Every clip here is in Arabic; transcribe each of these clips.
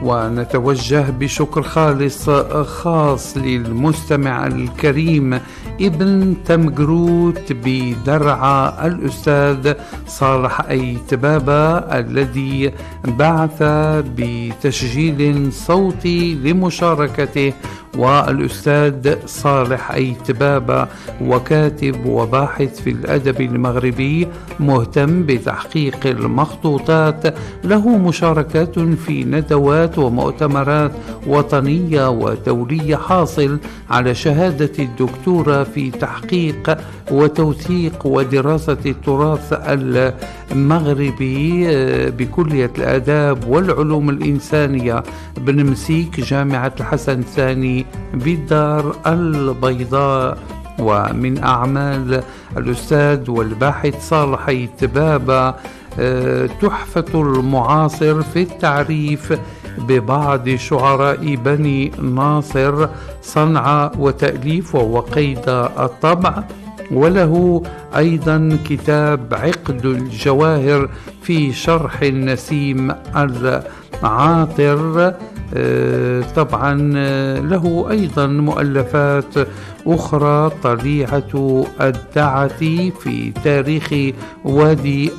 ونتوجه بشكر خاص للمستمع الكريم ابن تمجروت بدرعا الأستاذ صالح أيتبابة الذي بعث بتسجيل صوتي لمشاركته. والأستاذ صالح أيتبابة وكاتب وباحث في الأدب المغربي مهتم بتحقيق المخطوطات، له مشاركات في ندوات ومؤتمرات وطنية ودولية، حاصل على شهادة الدكتوراه في تحقيق وتوثيق ودراسة التراث المغربي بكلية الآداب والعلوم الإنسانية بنمسيك جامعة الحسن الثاني بالدار البيضاء. ومن أعمال الأستاذ والباحث صالح أيتبابة تحفة المعاصر في التعريف ببعض شعراء بني ناصر، صنعاء وتأليف وقيد الطبع. وله أيضا كتاب عقد الجواهر في شرح النسيم العاطر. طبعا له أيضا مؤلفات أخرى، طليعة الدعة في تاريخ وادي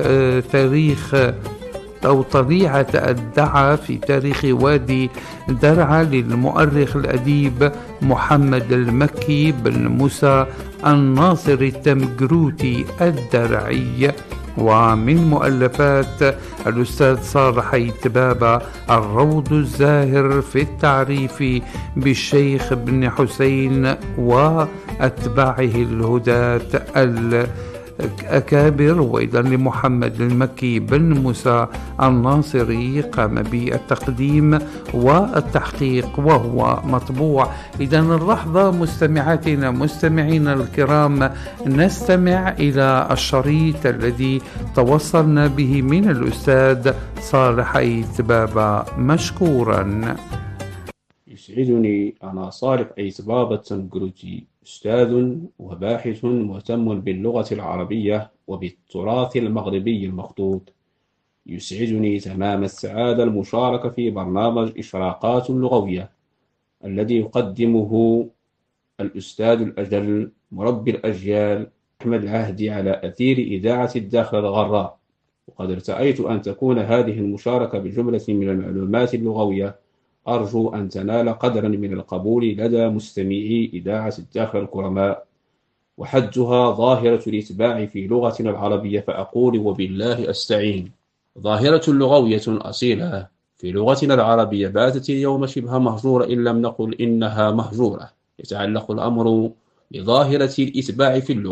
طليعة الدعة في تاريخ وادي درعا للمؤرخ الأديب محمد المكي بن موسى الناصر التمجروتي الدرعي. ومن مؤلفات الأستاذ صالح أيتبابة الروض الزاهر في التعريف بالشيخ بن حسين وأتباعه الهداة الأكابر. وأيضا لمحمد المكي بن موسى الناصري قام بالتقديم والتحقيق وهو مطبوع. إذا اللحظة مستمعاتنا مستمعينا الكرام نستمع إلى الشريط الذي توصلنا به من الأستاذ صالح أيتبابة مشكورا. يسعدني أنا صالح أيتبابة التمجروتي، أستاذ وباحث مهتم باللغة العربية وبالتراث المغربي المخطوط. يسعدني تمام السعادة المشاركة في برنامج إشراقات لغوية الذي يقدمه الأستاذ الأجل مربي الأجيال أحمد العهدي على أثير إذاعة الداخل الغراء. وقد ارتأيت أن تكون هذه المشاركة بجملة من المعلومات اللغوية أرجو أن تنال قدرا من القبول لدى مستمعي إذاعة الداخل الكرماء، وحدها ظاهرة الإتباع في لغتنا العربية، فأقول وبالله أستعين. ظاهرة لغوية أصيلة في لغتنا العربية باتت اليوم شبه مهجورة إن لم نقل إنها مهجورة. يتعلق الأمر بظاهرة الإتباع في اللغة